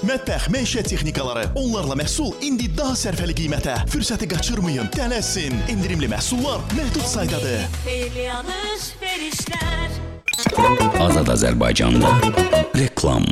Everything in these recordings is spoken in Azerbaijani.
mətbəx, məişət texnikaları, onlarla məhsul indi daha sərfəli qiymətə. Fürsəti qaçırmayın, tələsin. İndirimli məhsullar məhdud saydadır. Xeyli alış-verişlər. Azad Azərbaycanda reklam.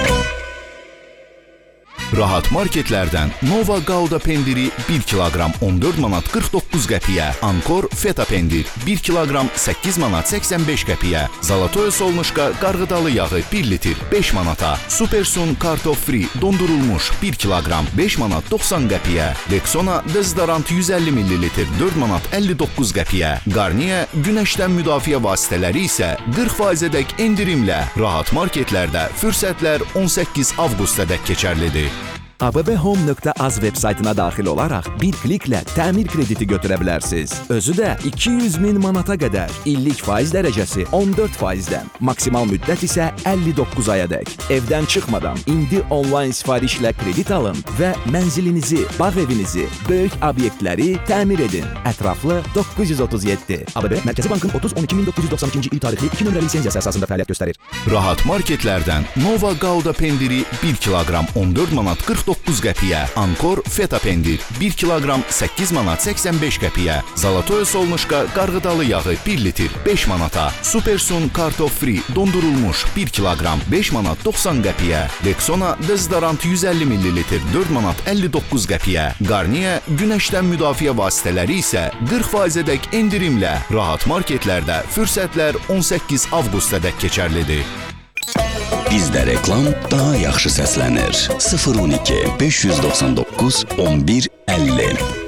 Rahat marketlərdən Nova Gouda pendiri 1 kiloqram 14 manat 49 qəpiyə, Ankor feta pendir 1 kiloqram 8 manat 85 qəpiyə, Zalatoy solnuşka qarğıdalı yağı 1 litr 5 manata, Supersun kartof free dondurulmuş 1 kiloqram 5 manat 90 qəpiyə, Rexona dezodorant 150 ml 4 manat 59 qəpiyə, Garnier günəşdən müdafiə vasitələri isə 40%-dək endirimlə Rahat marketlərdə fürsətlər 18 avqustadək keçərlidir. ABBHome.az web saytına daxil olaraq bir kliklə təmir krediti götürə bilərsiniz. Özü də 200.000 manata qədər. İllik faiz dərəcəsi 14%-dən. Maksimal müddət isə 59 ayadək. Evdən çıxmadan indi onlayn sifarişlə kredit alın və mənzilinizi, bağ evinizi, böyük obyektləri təmir edin. Ətraflı 937. ABB Mərkəzi Bankın 30-12-1992-ci il tarixli 2 nömrəli lisenziyası əsasında fəaliyyət göstərir. Rahat marketlərdən Nova Gouda pendiri 1 kiloqram 14 manat 49 qəpiyə, Ankor feta pendir 1 kiloqram 8 manat 85 qəpiyə, Zalatoy solnuşka qarğıdalı yağı 1 litr 5 manata, Supersun kartof free dondurulmuş 1 kiloqram 5 manat 90 qəpiyə, Rexona dezodorant 150 ml 4 manat 59 qəpiyə, Garnier günəşdən müdafiə vasitələri isə 40%-dək endirimlə Rahat marketlərdə fürsətlər 18 avqustadək keçərlidir. Bizdə reklam daha yaxşı səslənir. 012 599 11 50